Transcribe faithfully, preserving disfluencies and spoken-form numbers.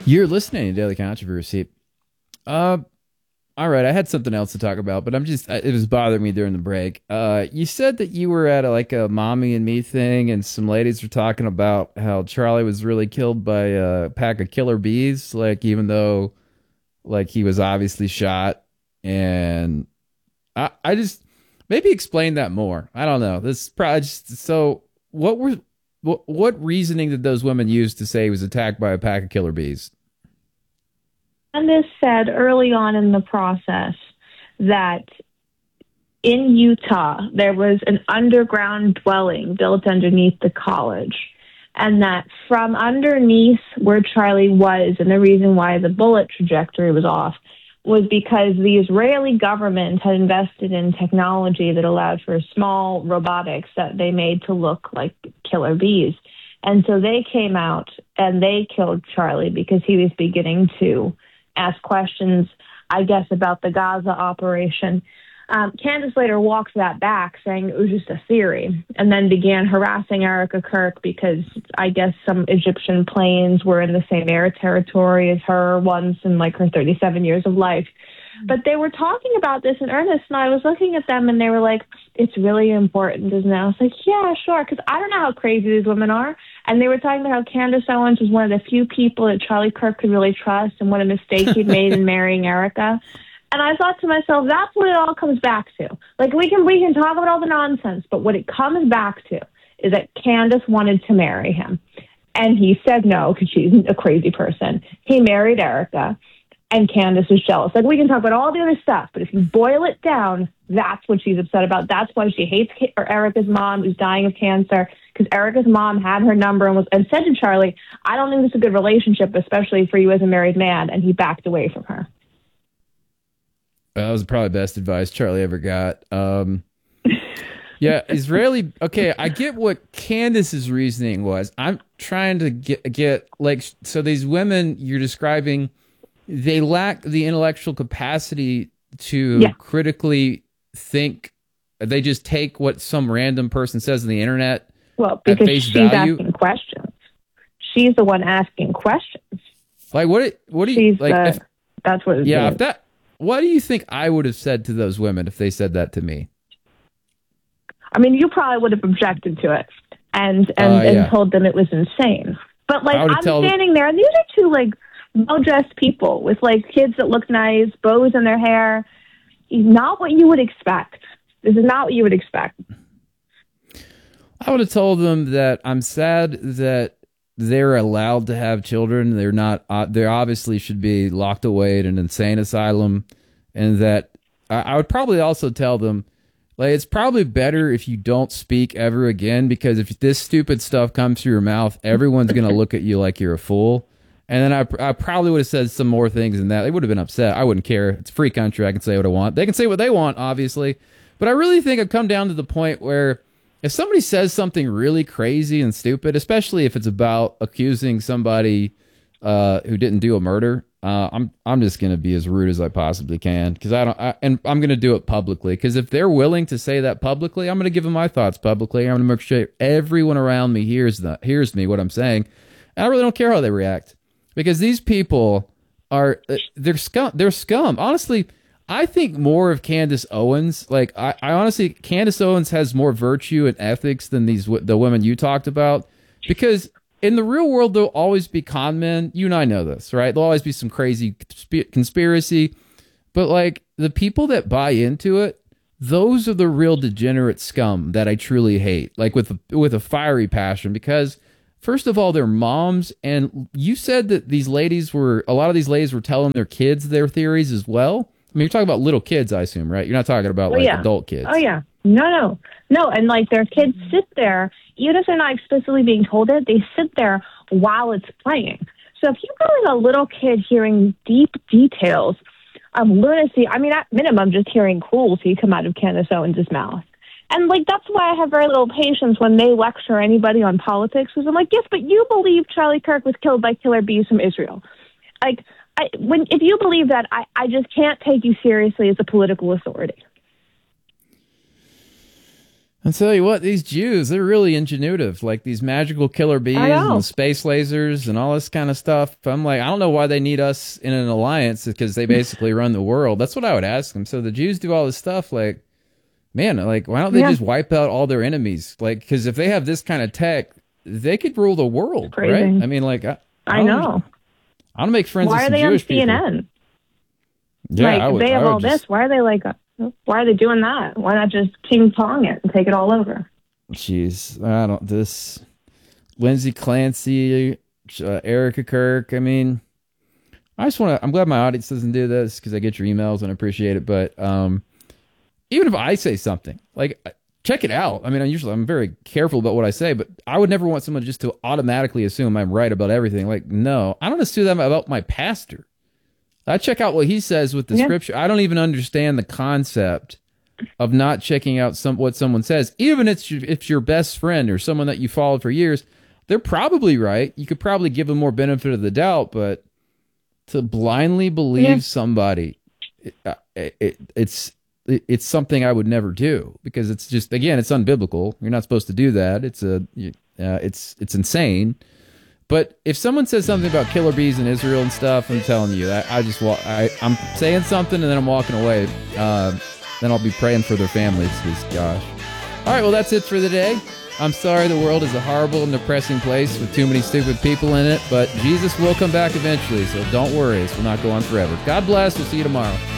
You're listening to Daily Controversy. Uh, all right, I had something else to talk about, but I'm just, it was bothering me during the break. Uh, you said that you were at a, like a mommy and me thing, and some ladies were talking about how Charlie was really killed by a pack of killer bees, like even though like he was obviously shot. And I, I just maybe explain that more. I don't know. This is probably just, so what were what, what reasoning did those women use to say he was attacked by a pack of killer bees? Candace said early on in the process that in Utah there was an underground dwelling built underneath the college, and that from underneath where Charlie was, and the reason why the bullet trajectory was off was because the Israeli government had invested in technology that allowed for small robotics that they made to look like killer bees. And so they came out and they killed Charlie because he was beginning to ask questions, I guess, about the Gaza operation. Um, Candace later walked that back, saying it was just a theory, and then began harassing Erica Kirk because I guess some Egyptian planes were in the same air territory as her once in like her thirty-seven years of life. But they were talking about this in earnest, and I was looking at them, and they were like, it's really important, isn't it? I was like, yeah, sure, because I don't know how crazy these women are. And they were talking about how Candace Owens was one of the few people that Charlie Kirk could really trust and what a mistake he'd made in marrying Erica. And I thought to myself, that's what it all comes back to. Like, we can we can talk about all the nonsense, but what it comes back to is that Candace wanted to marry him. And he said no, because she's a crazy person. He married Erica, and Candace was jealous. Like, we can talk about all the other stuff, but if you boil it down, that's what she's upset about. That's why she hates Ka- or Erica's mom, who's dying of cancer, because Erica's mom had her number and was and said to Charlie, I don't think this is a good relationship, especially for you as a married man, and he backed away from her. That was probably the best advice Charlie ever got. Um, yeah, Israeli. Okay, I get what Candace's reasoning was. I'm trying to get, get like, so these women you're describing, they lack the intellectual capacity to yeah. critically think. They just take what some random person says on the internet. Well, because she's value. asking questions. She's the one asking questions. Like, what? What do you she's like? The, if, that's what. It yeah, is. if that. What do you think I would have said to those women if they said that to me? I mean, you probably would have objected to it and and, uh, yeah. and told them it was insane. But, like, I'm standing them- there, and these are two, like, well-dressed people with, like, kids that look nice, bows in their hair. Not what you would expect. This is not what you would expect. I would have told them that I'm sad that they're allowed to have children. They're not. Uh, they obviously should be locked away in an insane asylum, and that I, I would probably also tell them, like, it's probably better if you don't speak ever again, because if this stupid stuff comes through your mouth, everyone's gonna look at you like you're a fool. And then I, I probably would have said some more things than that. They would have been upset. I wouldn't care. It's a free country. I can say what I want. They can say what they want, obviously. But I really think I've come down to the point where if somebody says something really crazy and stupid, especially if it's about accusing somebody uh, who didn't do a murder, uh, I'm I'm just gonna be as rude as I possibly can, because I don't, I, and I'm gonna do it publicly. Because if they're willing to say that publicly, I'm gonna give them my thoughts publicly. I'm gonna make sure everyone around me hears that hears me what I'm saying, and I really don't care how they react, because these people are they're scum. They're scum. Honestly, I think more of Candace Owens. Like, I, I honestly, Candace Owens has more virtue and ethics than these the women you talked about. Because in the real world, there'll always be con men. You and I know this, right? There'll always be some crazy conspiracy. But, like, the people that buy into it, those are the real degenerate scum that I truly hate. Like, with a, with a fiery passion. Because, first of all, they're moms. And you said that these ladies were, a lot of these ladies were telling their kids their theories as well. I mean, you're talking about little kids, I assume, right? You're not talking about, like, oh, yeah. adult kids. Oh, yeah. No, no. No, and, like, their kids sit there, even if they're not explicitly being told it, they sit there while it's playing. So if you're really a little kid hearing deep details of lunacy, I mean, at minimum, just hearing cruelty come out of Candace Owens' mouth. And, like, that's why I have very little patience when they lecture anybody on politics, because I'm like, yes, but you believe Charlie Kirk was killed by killer bees from Israel. Like, I, when if you believe that, I, I just can't take you seriously as a political authority. I'll tell you what, these Jews, they're really ingenuitive. Like these magical killer bees and space lasers and all this kind of stuff. I'm like, I don't know why they need us in an alliance because they basically run the world. That's what I would ask them. So the Jews do all this stuff. Like, man, like, why don't they yeah. just wipe out all their enemies? Like, because if they have this kind of tech, they could rule the world, right? I mean, like, I, I, I know. I want to make friends why with some Jewish Jewish people. Why are they on C N N? Yeah, like, I would, they have I would all just, this. Why are they like, why are they doing that? Why not just ping pong it and take it all over? Jeez, I don't, this Lindsay Clancy, uh, Erica Kirk, I mean, I just want to, I'm glad my audience doesn't do this because I get your emails and I appreciate it. But um, even if I say something, like, check it out. I mean, I usually, I'm very careful about what I say, but I would never want someone just to automatically assume I'm right about everything. Like, no, I don't assume that about my pastor. I check out what he says with the yeah. scripture. I don't even understand the concept of not checking out some what someone says. Even if it's, your, if it's your best friend or someone that you followed for years, they're probably right. You could probably give them more benefit of the doubt, but to blindly believe yeah. somebody, it, it, it, it's it, it's something I would never do because it's just, again, it's unbiblical. You're not supposed to do that. It's a uh, it's it's insane. But if someone says something about killer bees in Israel and stuff, I'm telling you, I, I just walk, I, I'm saying something and then I'm walking away. Uh, then I'll be praying for their families because, gosh. All right, well, that's it for the day. I'm sorry the world is a horrible and depressing place with too many stupid people in it, but Jesus will come back eventually, so don't worry. This will not go on forever. God bless. We'll see you tomorrow.